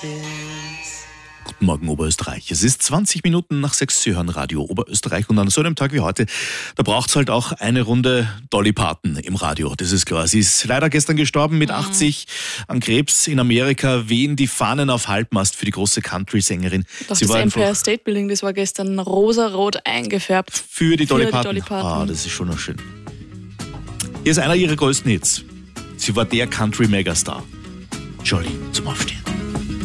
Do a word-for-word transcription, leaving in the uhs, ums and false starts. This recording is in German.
Guten Morgen, Oberösterreich. Es ist zwanzig Minuten nach sechs. Sie hören Radio Oberösterreich und an so einem Tag wie heute, da braucht es halt auch eine Runde Dolly Parton im Radio. Das ist klar. Sie ist leider gestern gestorben mit achtzig an Krebs. In Amerika wehen die Fahnen auf Halbmast für die große Country-Sängerin. Doch Sie das war Empire einfach State Building, das war gestern rosarot eingefärbt. für die Dolly Für die Parton. Dolly Parton. Ah, das ist schon noch schön. Hier ist einer ihrer größten Hits. Sie war der Country-Megastar. Jolene zum Aufstehen.